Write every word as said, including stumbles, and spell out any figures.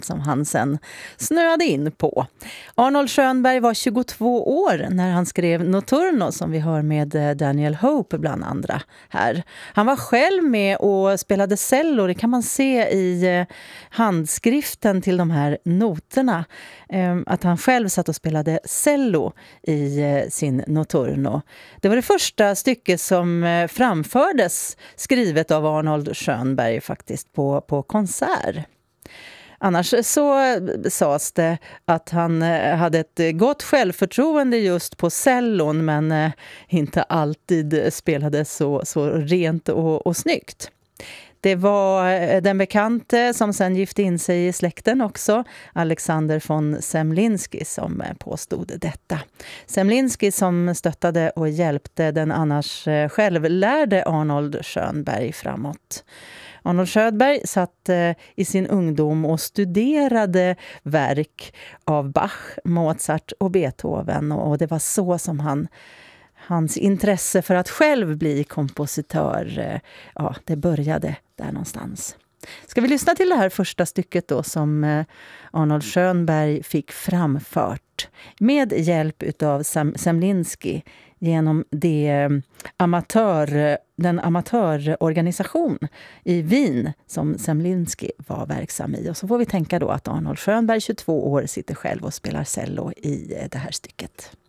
som han sen snöade in på. Arnold Schönberg var tjugotvå år när han skrev Notturno som vi hör med Daniel Hope bland andra här. Han var själv med och spelade cello, det kan man se i handskriften till de här noterna. Att han själv satt och spelade cello i sin Notturno. Det var det första stycket som framfördes skrivet av Arnold Schönberg faktiskt på, på konsert. Annars så sades det att han hade ett gott självförtroende just på cellon men inte alltid spelade så, så rent och, och snyggt. Det var den bekante som sen gifte in sig i släkten också, Alexander von Zemlinsky, som påstod detta. Zemlinsky som stöttade och hjälpte den annars självlärde Arnold Schönberg framåt. Arnold Schönberg satt i sin ungdom och studerade verk av Bach, Mozart och Beethoven och det var så som han, hans intresse för att själv bli kompositör, ja, det började där någonstans. Ska vi lyssna till det här första stycket då som Arnold Schönberg fick framfört med hjälp utav Zemlinsky genom det amatör, den amatörorganisation i Wien som Zemlinsky var verksam i. Och så får vi tänka då att Arnold Schönberg, tjugotvå år, sitter själv och spelar cello i det här stycket.